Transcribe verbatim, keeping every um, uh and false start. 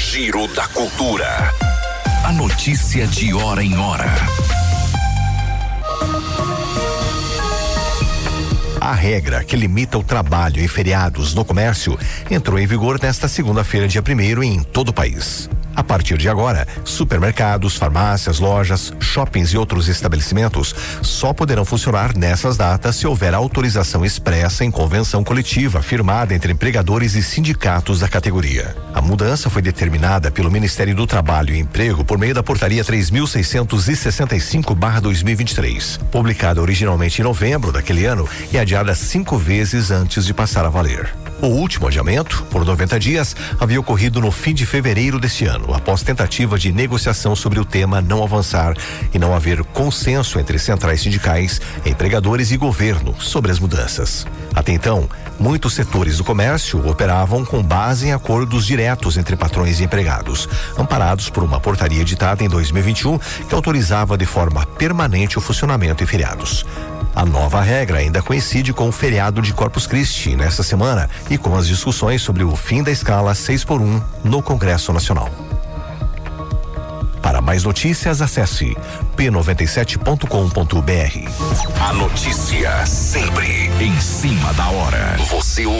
Giro da Cultura. A notícia de hora em hora. A regra que limita o trabalho em feriados no comércio entrou em vigor nesta segunda-feira, dia primeiro, em todo o país. A partir de agora, supermercados, farmácias, lojas, shoppings e outros estabelecimentos só poderão funcionar nessas datas se houver autorização expressa em convenção coletiva firmada entre empregadores e sindicatos da categoria. A mudança foi determinada pelo Ministério do Trabalho e Emprego por meio da Portaria três mil seiscentos e sessenta e cinco barra dois mil e vinte e três, publicada originalmente em novembro daquele ano e adiada cinco vezes antes de passar a valer. O último adiamento, por noventa dias, havia ocorrido no fim de fevereiro deste ano, após tentativa de negociação sobre o tema não avançar e não haver consenso entre centrais sindicais, empregadores e governo sobre as mudanças. Até então, muitos setores do comércio operavam com base em acordos diretos entre patrões e empregados, amparados por uma portaria editada em dois mil e vinte e um que autorizava de forma permanente o funcionamento em feriados. A nova regra ainda coincide com o feriado de Corpus Christi nesta semana e com as discussões sobre o fim da escala seis por um no Congresso Nacional. Para mais notícias, acesse p noventa e sete ponto com ponto b r. A notícia sempre em cima da hora. Você ouve